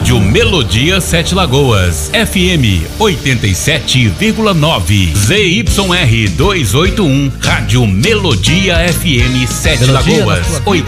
Rádio Melodia Sete Lagoas, FM 87,9, ZYR 281, Rádio Melodia FM Sete Lagoas,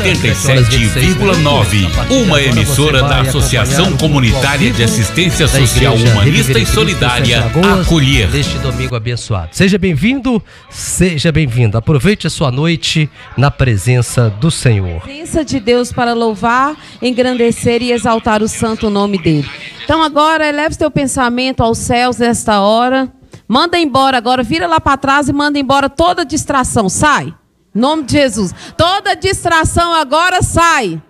87,9, uma emissora da Associação Comunitária de Assistência Social Humanista e Solidária, Acolher. Neste domingo abençoado. Seja bem-vindo, seja bem-vinda. Aproveite a sua noite na presença do Senhor. Presença de Deus para louvar, engrandecer e exaltar o santo nome dele. Então agora eleve seu pensamento aos céus nesta hora. Manda embora agora, vira lá para trás e manda embora toda distração. Sai. Em nome de Jesus. Toda distração agora sai.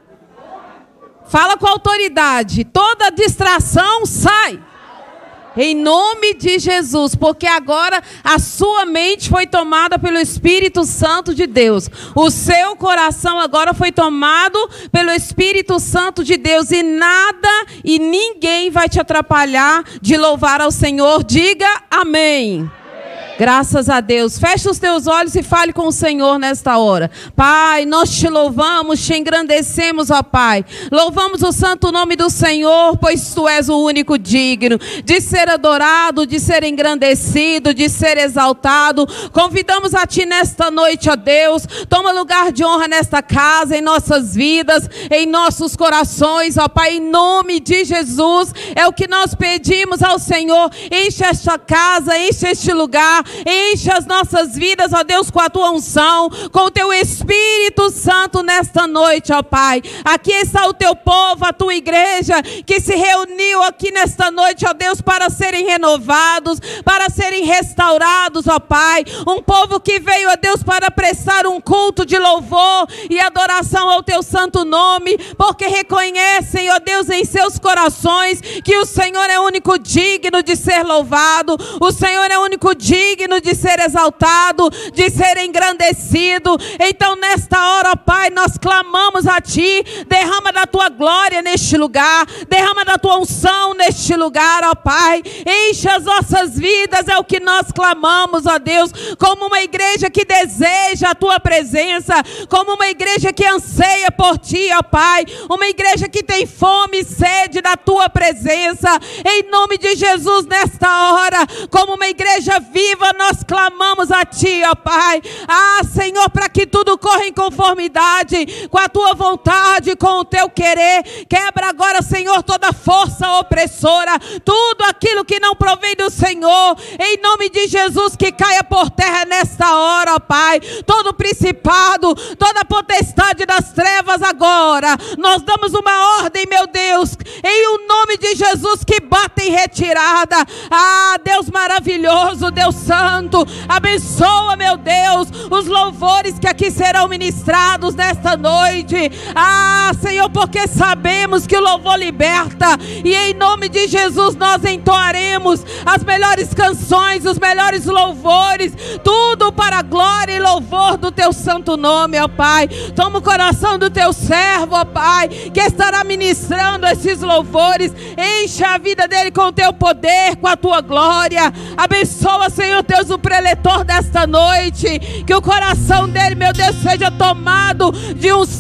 Fala com autoridade. Toda distração sai. Em nome de Jesus, porque agora a sua mente foi tomada pelo Espírito Santo de Deus. O seu coração agora foi tomado pelo Espírito Santo de Deus. E nada e ninguém vai te atrapalhar de louvar ao Senhor. Diga amém. Graças a Deus. Feche os teus olhos e fale com o Senhor nesta hora. Pai, nós te louvamos, te engrandecemos, ó Pai. Louvamos o santo nome do Senhor, pois Tu és o único digno de ser adorado, de ser engrandecido, de ser exaltado. Convidamos a Ti nesta noite, ó Deus. Toma lugar de honra nesta casa, em nossas vidas, em nossos corações, ó Pai. Em nome de Jesus, é o que nós pedimos ao Senhor. Enche esta casa, enche este lugar. Enche as nossas vidas, ó Deus, com a Tua unção, com o Teu Espírito Santo nesta noite, ó Pai. Aqui está o Teu povo, a Tua igreja, que se reuniu aqui nesta noite, ó Deus, para serem renovados, para serem restaurados, ó Pai. Um povo que veio, ó Deus, para prestar um culto de louvor e adoração ao Teu santo nome, porque reconhecem, ó Deus, em seus corações que o Senhor é o único digno de ser louvado, o Senhor é o único digno de ser exaltado, de ser engrandecido. Então nesta hora, ó Pai, nós clamamos a Ti. Derrama da Tua glória neste lugar, derrama da Tua unção neste lugar, ó Pai. Enche as nossas vidas, é o que nós clamamos, ó Deus, como uma igreja que deseja a Tua presença, como uma igreja que anseia por Ti, ó Pai, uma igreja que tem fome e sede da Tua presença. Em nome de Jesus, nesta hora, como uma igreja viva, nós clamamos a Ti, ó Pai. Ah, Senhor, para que tudo corra em conformidade com a Tua vontade, com o Teu querer. Quebra agora, Senhor, toda força opressora, tudo aquilo que não provém do Senhor, em nome de Jesus, que caia por terra nesta hora, ó Pai. Todo principado, toda potestade das trevas agora, nós damos uma ordem, meu Deus, em o nome de Jesus, que bata em retirada. Ah, Deus maravilhoso, Deus Santo, abençoa, meu Deus, os louvores que aqui serão ministrados nesta noite. Ah, Senhor, porque sabemos que o louvor liberta, e em nome de Jesus nós entoaremos as melhores canções, os melhores louvores, tudo para a glória e louvor do Teu santo nome, ó Pai. Toma o coração do Teu servo, ó Pai, que estará ministrando esses louvores. Enche a vida dele com o Teu poder, com a Tua glória. Abençoa, Senhor Deus, o preletor desta noite, que o coração dele, meu Deus, seja tomado de unção